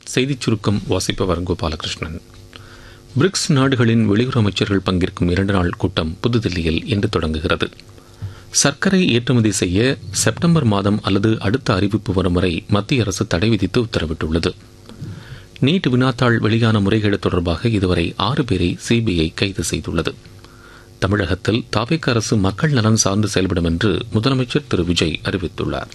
செய்திச் சுருக்கம் வாசிப்பவர் கோபாலகிருஷ்ணன். பிரிக்ஸ் நாடுகளின் வெளியுறவு அமைச்சர்கள் பங்கேற்கும் 2 நாள் கூட்டம் புதுதில்லியில் இன்று தொடங்குகிறது. சர்க்கரை ஏற்றுமதி செய்ய செப்டம்பர் மாதம் அல்லது அடுத்த அறிவிப்பு வரும் வரை மத்திய அரசு தடை விதித்து உத்தரவிட்டுள்ளது. நீட் வினாத்தாள் வெளியான முறைகேடு தொடர்பாக இதுவரை 6 பேரை சிபிஐ கைது செய்துள்ளது. தமிழகத்தில் தவிக அரசு மக்கள் நலன் சார்ந்து செயல்படும் என்று முதலமைச்சர் திரு விஜய் அறிவித்துள்ளார்.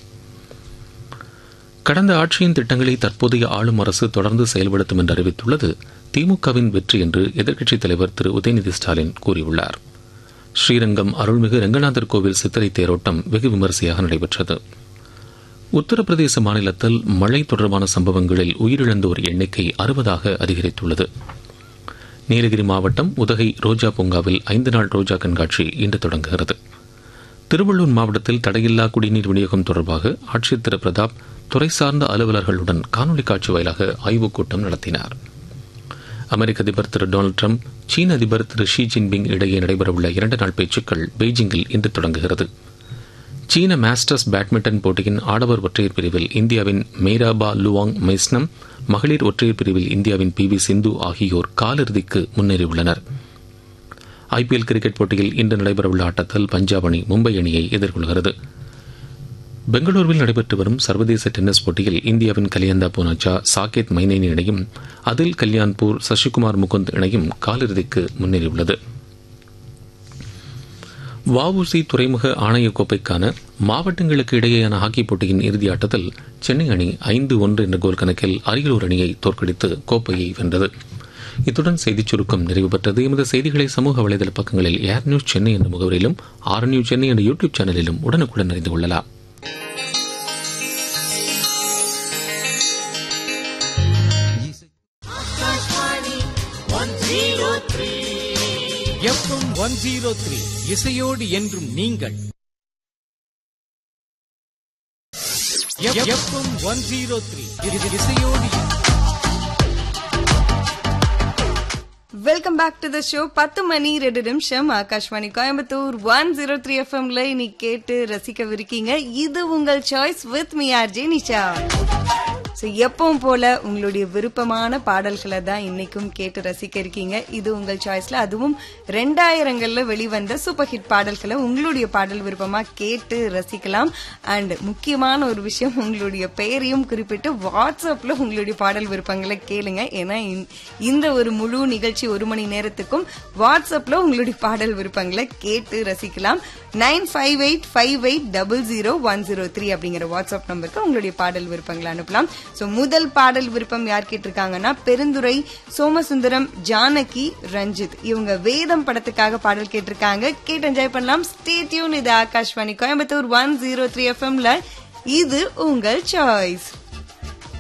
கடந்த ஆட்சியின் திட்டங்களை தற்போதைய ஆளும் அரசு தொடர்ந்து செயல்படுத்தும் என்று அறிவித்துள்ளது திமுகவின் வெற்றி என்று எதிர்க்கட்சித் தலைவர் திரு உதயநிதி ஸ்டாலின் கூறியுள்ளார். ஸ்ரீரங்கம் அருள்மிகு ரங்கநாதர் கோவில் சித்திரை தேரோட்டம் வெகு விமரிசையாக நடைபெற்றது. உத்தரப்பிரதேச மாநிலத்தில் மழை தொடர்பான சம்பவங்களில் உயிரிழந்தோர் எண்ணிக்கை 60ஆக அதிகரித்துள்ளது. நீலகிரி மாவட்டம் உதகை ரோஜா பூங்காவில் 5 நாள் ரோஜா கண்காட்சி இன்று தொடங்குகிறது. திருவள்ளூர் மாவட்டத்தில் தடையில்லா குடிநீர் விநியோகம் தொடர்பாக ஆட்சியர் திரு பிரதாப் துறை சார்ந்த அலுவலர்களுடன் காணொலி காட்சி வாயிலாக ஆய்வுக் கூட்டம் நடத்தினார். அமெரிக்க அதிபர் திரு டொனால்டு டிரம்ப் சீன அதிபர் திரு ஷி ஜின்பிங் இடையே நடைபெறவுள்ள 2 நாள் பேச்சுக்கள் பெய்ஜிங்கில் இன்று தொடங்குகிறது. சீன மாஸ்டர்ஸ் பேட்மிண்டன் போட்டியின் ஆடவர் ஒற்றையர் பிரிவில் இந்தியாவின் மெய்ராபா லுவாங் மெய்ஸ்னம், மகளிர் ஒற்றையர் பிரிவில் இந்தியாவின் PV சிந்து ஆகியோர் காலிறுதிக்கு முன்னேறியுள்ளனர். IPL கிரிக்கெட் போட்டியில் இன்று நடைபெறவுள்ள ஆட்டத்தில் பஞ்சாப் அணி மும்பை அணியை எதிர்கொள்கிறது. பெங்களூருவில் நடைபெற்று வரும் சர்வதேச டென்னிஸ் போட்டியில் இந்தியாவின் கலியந்தா பூனாச்சா சாகேத் மைனேனி இணையும் அதில் கல்யாண்பூர் சசிகுமார் முகுந்த் இணையும் காலிறுதிக்கு முன்னேறியுள்ளது. வஉசி துறைமுக ஆணையக் கோப்பைக்கான மாவட்டங்களுக்கு இடையேயான ஹாக்கி போட்டியின் இறுதி ஆட்டத்தில் சென்னை அணி 5-1 என்ற கோல் கணக்கில் அரியலூர் அணியை தோற்கடித்து கோப்பையை வென்றது. இத்துடன் செய்திச் சுருக்கம் நிறைவு பெற்றது. எமது செய்திகளை சமூக வலைதள பக்கங்களில் ஏர் நியூஸ் சென்னை என்ற முகவரியிலும் ஆர் நியூஸ் சென்னை என்ற யூடியூப் சேனலிலும் உடனுக்குடன் அறிந்து கொள்ளலாம். FM 103 இசையோடு என்றும் நீங்கள். FM 103 இசையோடு. Welcome back to the show. 10 மணி 2 நிமிஷம் ஆகாஷ்வாணி கோயம்புத்தூர் 103 FMல நீ கேட்டு ரசிக்கவிருக்கீங்க. இது உங்கள் choice with me RJ Nisha. எப்பவும் போல உங்களுடைய விருப்பமான பாடல்களை தான் இன்னைக்கும் கேட்டு ரசிக்க இருக்கீங்க. இது உங்கள் சாய்ஸ்ல, அதுவும் 2000ல வெளிவந்த சூப்பர் ஹிட் பாடல்களை உங்களுடைய பாடல் விருப்பமா கேட்டு ரசிக்கலாம். அண்ட் முக்கியமான ஒரு விஷயம், உங்களுடைய பெயரையும் குறிப்பிட்டு வாட்ஸ்அப்ல உங்களுடைய பாடல் விருப்பங்களை கேளுங்க. ஏன்னா இந்த ஒரு முழு நிகழ்ச்சி 1 மணி நேரத்துக்கும் வாட்ஸ்அப்ல உங்களுடைய பாடல் விருப்பங்களை கேட்டு ரசிக்கலாம். 9585800103 அப்படிங்கிற வாட்ஸ்அப் நம்பருக்கு உங்களுடைய பாடல் விருப்பங்களை அனுப்பலாம். சோ முதல் பாடல் விருப்பம் யார் கேட்டிருக்காங்கன்னா, பெருந்துறை சோமசுந்தரம் ஜானகி ரஞ்சித். இவங்க வேதம் படத்துக்காக பாடல் கேட்டிருக்காங்க. கேட்டு என்ஜாய் பண்ணலாம். Stay tune. இது ஆகாஷ்வாணி கோயம்புத்தூர் 103 FMல இது உங்கள் சாய்ஸ்.